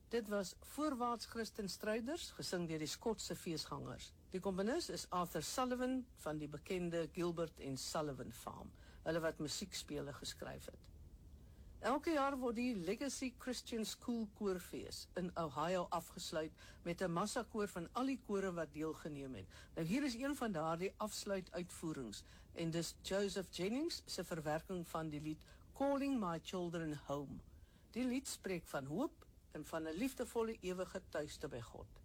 Dit was Voorwaarts Christenstryders, gesing deur die Skotse feesgangers. Die komponis is Arthur Sullivan van die bekende Gilbert en Sullivan Farm, hulle wat musiekspele geskryf het. Elke jaar word die Legacy Christian School Koorfees in Ohio afgesluit met 'n massakoor van al die kore wat deelgeneem het. Nou hier is een van daardie afsluituitvoerings en dis Joseph Jennings se verwerking van die lied Calling My Children Home. Die lied spreek van hoop en van 'n liefdevolle ewige tuiste by God.